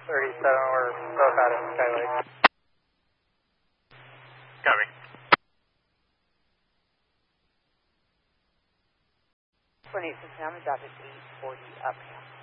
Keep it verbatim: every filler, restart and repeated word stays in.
thirty-seven, we're both out in Skylake. Copy. twenty-eight fifty-nine, we got it eight forty up.